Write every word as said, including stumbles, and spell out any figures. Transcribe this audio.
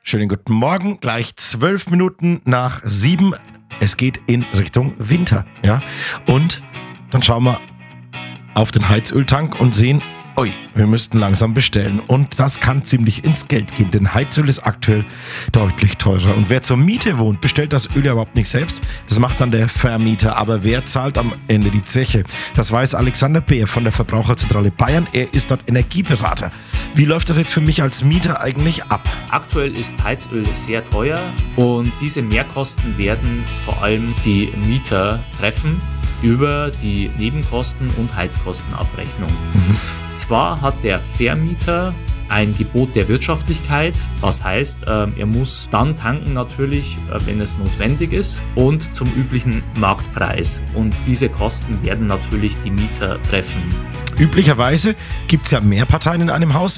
Schönen guten Morgen, gleich zwölf Minuten nach sieben. Es geht in Richtung Winter, ja. Und dann schauen wir auf den Heizöltank und sehen, ui, wir müssten langsam bestellen. Und das kann ziemlich ins Geld gehen, denn Heizöl ist aktuell deutlich teurer. Und wer zur Miete wohnt, bestellt das Öl ja überhaupt nicht selbst. Das macht dann der Vermieter. Aber wer zahlt am Ende die Zeche? Das weiß Alexander Beer von der Verbraucherzentrale Bayern. Er ist dort Energieberater. Wie läuft das jetzt für mich als Mieter eigentlich ab? Aktuell ist Heizöl sehr teuer und diese Mehrkosten werden vor allem die Mieter treffen über die Nebenkosten- und Heizkostenabrechnung. Mhm. Zwar hat der Vermieter ein Gebot der Wirtschaftlichkeit, das heißt, er muss dann tanken natürlich, wenn es notwendig ist und zum üblichen Marktpreis. Und diese Kosten werden natürlich die Mieter treffen. Üblicherweise gibt es ja mehr Parteien in einem Haus.